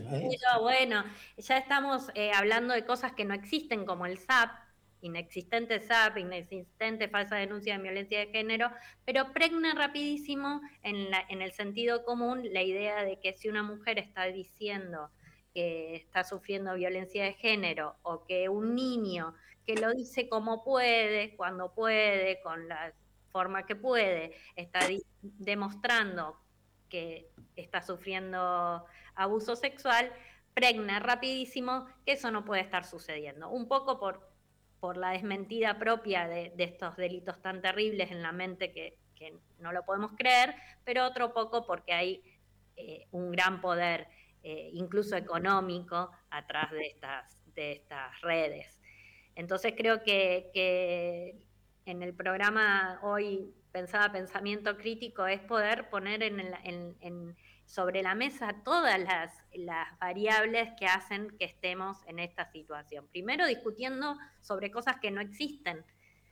bueno, ya estamos eh, hablando de cosas que no existen, como el S A P, inexistente S A P, inexistente falsa denuncia de violencia de género, pero pregna rapidísimo en, la, en el sentido común la idea de que si una mujer está diciendo que está sufriendo violencia de género, o que un niño que lo dice como puede, cuando puede, con la forma que puede, está demostrando que está sufriendo abuso sexual, pregna rapidísimo que eso no puede estar sucediendo. Un poco por, por la desmentida propia de, de estos delitos tan terribles en la mente que, que no lo podemos creer, pero otro poco porque hay eh, un gran poder, eh, incluso económico, atrás de estas, de estas redes. Entonces creo que, que en el programa hoy pensaba Pensamiento Crítico es poder poner en, el, en, en sobre la mesa todas las, las variables que hacen que estemos en esta situación. Primero discutiendo sobre cosas que no existen,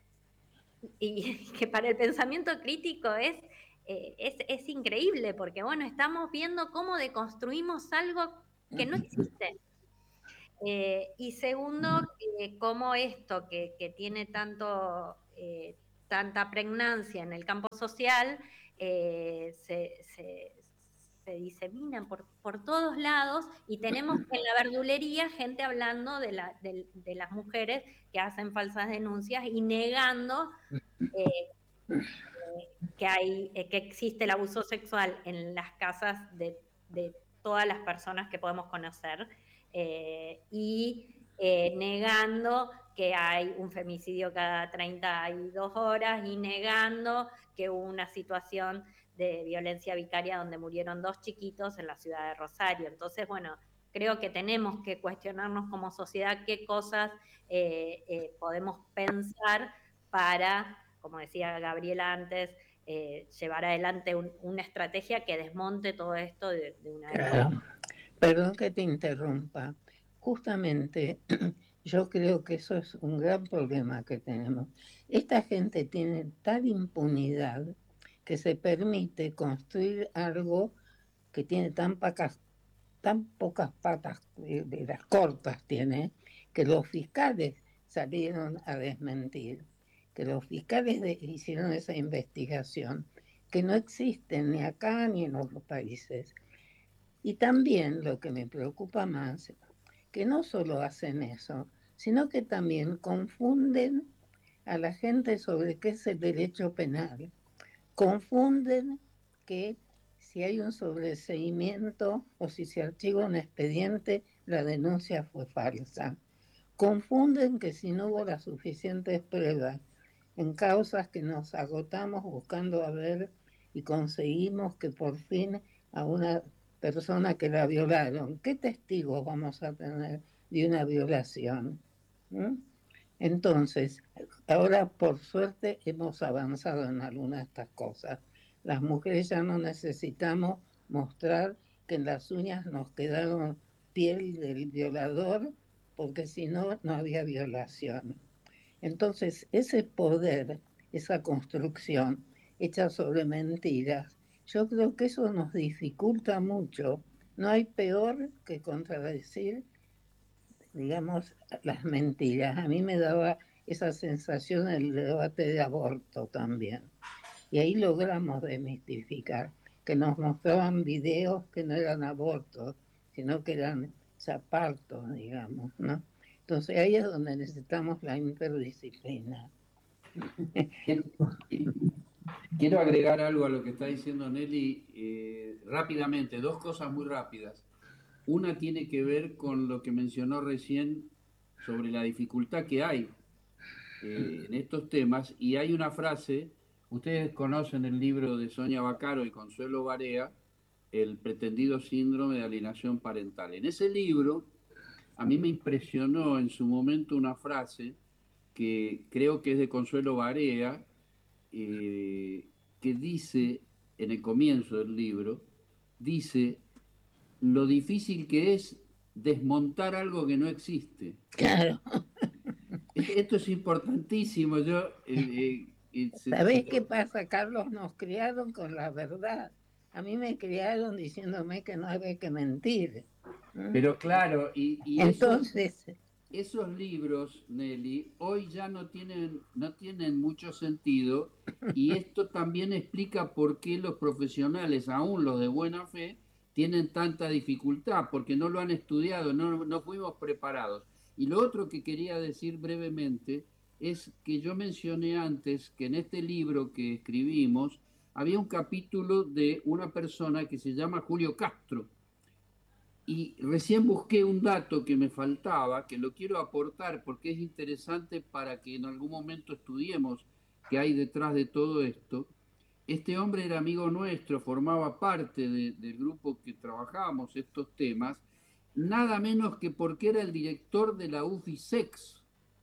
y que para el pensamiento crítico es, eh, es, es increíble, porque bueno, estamos viendo cómo deconstruimos algo que no existe. Eh, y segundo, eh, cómo esto que, que tiene tanto, eh, tanta pregnancia en el campo social, eh, se, se, se disemina por, por todos lados, y tenemos en la verdulería gente hablando de, la, de, de las mujeres que hacen falsas denuncias y negando eh, que, hay, que existe el abuso sexual en las casas de, de todas las personas que podemos conocer, eh, y eh, negando que hay un femicidio cada treinta y dos horas y negando que hubo una situación de violencia vicaria donde murieron dos chiquitos en la ciudad de Rosario. Entonces, bueno, creo que tenemos que cuestionarnos como sociedad qué cosas eh, eh, podemos pensar para, como decía Gabriela antes, eh, llevar adelante un, una estrategia que desmonte todo esto de, de una vez. Claro. Perdón que te interrumpa. Justamente yo creo que eso es un gran problema que tenemos. Esta gente tiene tal impunidad que se permite construir algo que tiene tan pocas, tan pocas patas, de, de las cortas tiene, que los fiscales salieron a desmentir, que los fiscales de, hicieron esa investigación, que no existen ni acá ni en otros países. Y también lo que me preocupa más, que no solo hacen eso, sino que también confunden a la gente sobre qué es el derecho penal. Confunden que si hay un sobreseimiento o si se archiva un expediente, la denuncia fue falsa. Confunden que si no hubo las suficientes pruebas en causas que nos agotamos buscando a ver y conseguimos que por fin a una persona que la violaron, ¿qué testigos vamos a tener de una violación? ¿Mm? Entonces, ahora por suerte hemos avanzado en algunas de estas cosas. Las mujeres ya no necesitamos mostrar que en las uñas nos quedaron piel del violador, porque si no, no había violación. Entonces, ese poder, esa construcción hecha sobre mentiras, yo creo que eso nos dificulta mucho. No hay peor que contradecir, digamos, las mentiras. A mí me daba esa sensación en el debate de aborto también. Y ahí logramos desmistificar, que nos mostraban videos que no eran abortos, sino que eran zapartos, digamos, ¿no? Entonces ahí es donde necesitamos la interdisciplina. Quiero agregar algo a lo que está diciendo Nelly eh, rápidamente, dos cosas muy rápidas. Una tiene que ver con lo que mencionó recién sobre la dificultad que hay eh, en estos temas, y hay una frase, ustedes conocen el libro de Sonia Vaccaro y Consuelo Barea, El pretendido síndrome de alienación parental. En ese libro a mí me impresionó en su momento una frase que creo que es de Consuelo Barea, eh, que dice, en el comienzo del libro, dice lo difícil que es desmontar algo que no existe. Claro. Esto es importantísimo. Yo, eh, eh, ¿Sabés qué pasa, Carlos? Nos criaron con la verdad. A mí me criaron diciéndome que no había que mentir. Pero claro, y, y entonces esos, esos libros, Nelly, hoy ya no tienen, no tienen mucho sentido, y esto también explica por qué los profesionales, aún los de buena fe, tienen tanta dificultad, porque no lo han estudiado, no, no fuimos preparados. Y lo otro que quería decir brevemente es que yo mencioné antes que en este libro que escribimos había un capítulo de una persona que se llama Julio Castro. Y recién busqué un dato que me faltaba, que lo quiero aportar porque es interesante para que en algún momento estudiemos qué hay detrás de todo esto. Este hombre era amigo nuestro, formaba parte de, del grupo que trabajábamos estos temas, nada menos que porque era el director de la U F I S E X.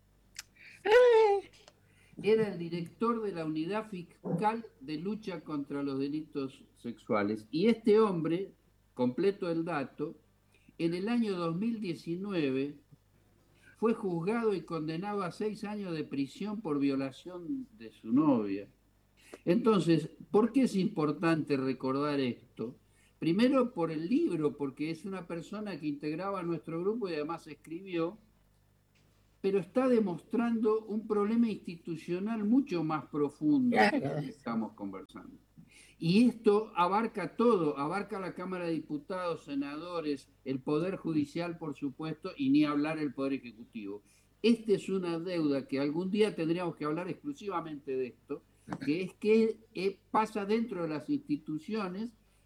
Era el director de la Unidad Fiscal de Lucha contra los Delitos Sexuales. Y este hombre, completo el dato, en el año dos mil diecinueve fue juzgado y condenado a seis años de prisión por violación de su novia. Entonces, ¿por qué es importante recordar esto? Primero por el libro, porque es una persona que integraba nuestro grupo y además escribió, pero está demostrando un problema institucional mucho más profundo que el que estamos conversando. Y esto abarca todo, abarca la Cámara de Diputados, senadores, el Poder Judicial, por supuesto, y ni hablar el Poder Ejecutivo. Esta es una deuda que algún día tendríamos que hablar exclusivamente de esto, que es que pasa dentro de las instituciones,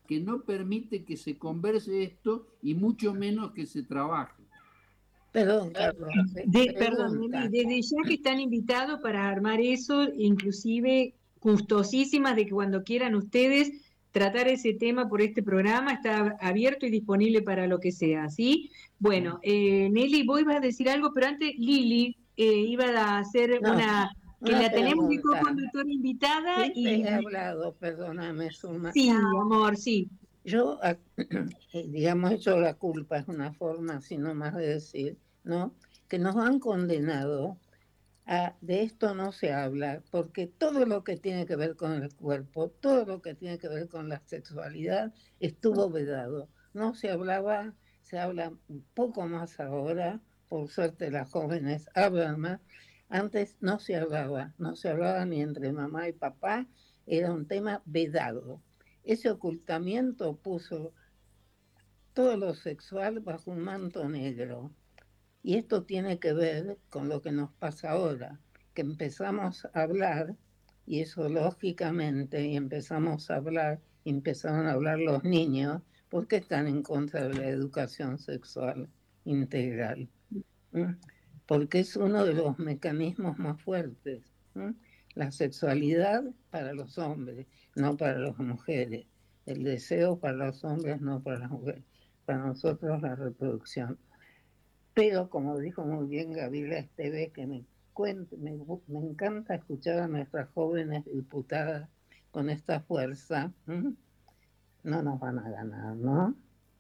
que no permite que se converse esto y mucho menos que se trabaje. Perdón, Carlos. De, perdón, Nelly, desde ya que están invitados para armar eso, inclusive gustosísimas de que cuando quieran ustedes tratar ese tema por este programa, está abierto y disponible para lo que sea, ¿sí? Bueno, eh, Nelly, vos ibas a decir algo, pero antes Lili eh, iba a hacer No, una, que una la tenemos de pregunta. co-conductora invitada Sí, y... te he hablado, perdóname, Suma. Sí, amor, sí. Yo, digamos, hecho la culpa, es una forma así nomás de decir, ¿no? Que nos han condenado a, de esto no se habla, porque todo lo que tiene que ver con el cuerpo, todo lo que tiene que ver con la sexualidad, estuvo vedado. No se hablaba, se habla un poco más ahora, por suerte las jóvenes hablan más. Antes no se hablaba, no se hablaba ni entre mamá y papá, era un tema vedado. Ese ocultamiento puso todo lo sexual bajo un manto negro. Y esto tiene que ver con lo que nos pasa ahora, que empezamos a hablar, y eso lógicamente, y empezamos a hablar, y empezaron a hablar los niños, porque están en contra de la educación sexual integral. ¿Mm? Porque es uno de los mecanismos más fuertes. ¿Mm? La sexualidad para los hombres, no para las mujeres. El deseo para los hombres, no para las mujeres. Para nosotros la reproducción. Pero como dijo muy bien Gabriela Esteves, que me, cuente, me, me encanta escuchar a nuestras jóvenes diputadas con esta fuerza, ¿m? No nos van a ganar, ¿no?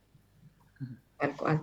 Tal cual.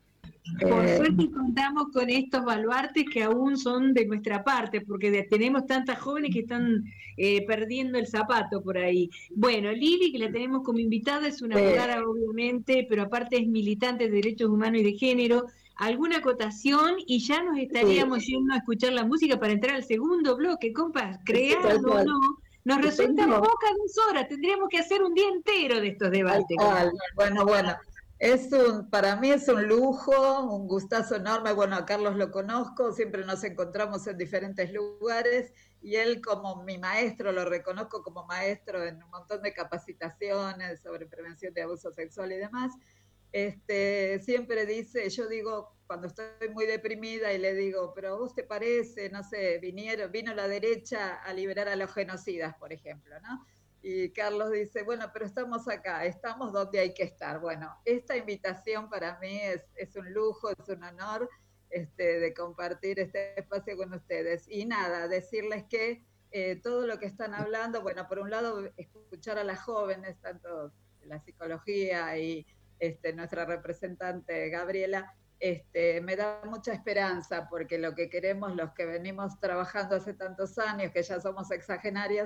Por Eh, suerte contamos con estos baluartes que aún son de nuestra parte, porque de- tenemos tantas jóvenes que están eh, perdiendo el zapato por ahí. Bueno, Lili, que la tenemos como invitada, es una Eh. abogada obviamente, pero aparte es militante de derechos humanos y de género. ¿Alguna acotación? Y ya nos estaríamos yendo a escuchar la música para entrar al segundo bloque, compas, créanlo o no. Nos resulta Tengo- pocas dos horas, tendríamos que hacer un día entero de estos Tal debates. cual. Bueno, bueno. Es un, para mí es un lujo, un gustazo enorme. Bueno, a Carlos lo conozco, siempre nos encontramos en diferentes lugares y él como mi maestro, lo reconozco como maestro en un montón de capacitaciones sobre prevención de abuso sexual y demás. Este, siempre dice, yo digo, cuando estoy muy deprimida y le digo, pero ¿a vos te parece, no sé, vinieron, vino la derecha a liberar a los genocidas, por ejemplo, ¿no? Y Carlos dice, bueno, pero estamos acá, estamos donde hay que estar. Bueno, esta invitación para mí es, es un lujo, es un honor este, de compartir este espacio con ustedes. Y nada, decirles que eh, todo lo que están hablando, bueno, por un lado, escuchar a las jóvenes, tanto la psicología y este, nuestra representante Gabriela, este, me da mucha esperanza, porque lo que queremos los que venimos trabajando hace tantos años, que ya somos sexagenarias,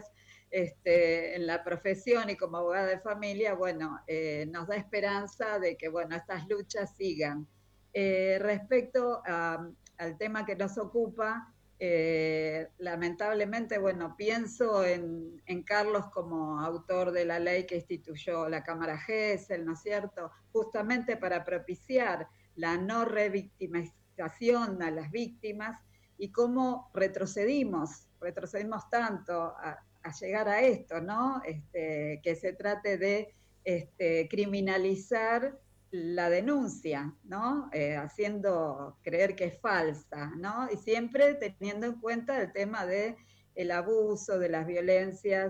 Este, en la profesión y como abogada de familia, bueno, eh, nos da esperanza de que, bueno, estas luchas sigan. Eh, respecto a, al tema que nos ocupa, eh, lamentablemente, bueno, pienso en, en Carlos como autor de la ley que instituyó la Cámara Gesell, ¿no es cierto? Justamente para propiciar la no revictimización a las víctimas y cómo retrocedimos, retrocedimos tanto a, a llegar a esto, ¿no? Este, que se trate de este, criminalizar la denuncia, ¿no? Eh, haciendo creer que es falsa, ¿no? Y siempre teniendo en cuenta el tema de el abuso, de las violencias,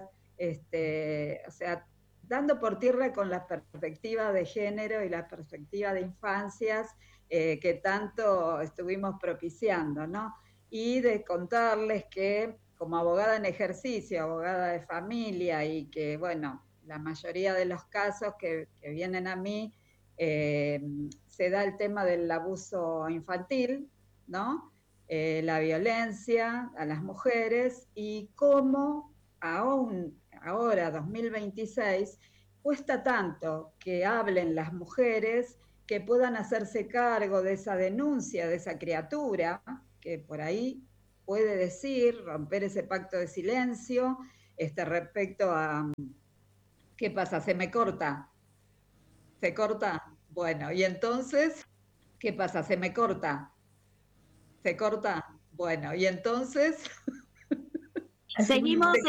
este, o sea, dando por tierra con la perspectiva de género y la perspectiva de infancias eh, que tanto estuvimos propiciando, ¿no? Y de contarles que como abogada en ejercicio, abogada de familia, y que, bueno, la mayoría de los casos que, que vienen a mí, eh, se da el tema del abuso infantil, ¿no? Eh, la violencia a las mujeres y cómo aún ahora, dos mil veintiséis, cuesta tanto que hablen las mujeres, que puedan hacerse cargo de esa denuncia, de esa criatura, que por ahí puede decir, romper ese pacto de silencio, este, respecto a, ¿qué pasa? ¿Se me corta? ¿Se corta? Bueno, y entonces, ¿qué pasa? ¿Se me corta? ¿Se corta? Bueno, y entonces... Seguimos